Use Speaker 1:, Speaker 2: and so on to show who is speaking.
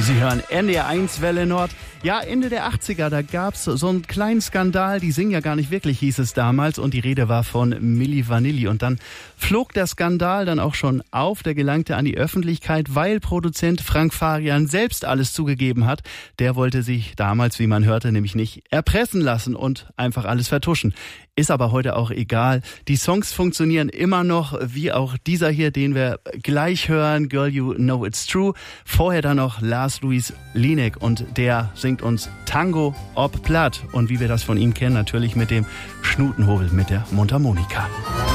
Speaker 1: Sie hören NDR 1 Welle Nord. Ja, Ende der 80er, da gab's so einen kleinen Skandal. Die singen ja gar nicht wirklich, hieß es damals. Und die Rede war von Milli Vanilli. Und dann flog der Skandal dann auch schon auf. Der gelangte an die Öffentlichkeit, weil Produzent Frank Farian selbst alles zugegeben hat. Der wollte sich damals, wie man hörte, nämlich nicht erpressen lassen und einfach alles vertuschen. Ist aber heute auch egal. Die Songs funktionieren immer noch, wie auch dieser hier, den wir gleich hören, Girl You Know It's True. Vorher dann noch Lars Louis Linek und der singt uns Tango ob Platt. Und wie wir das von ihm kennen, natürlich mit dem Schnutenhobel, mit der Mundharmonika.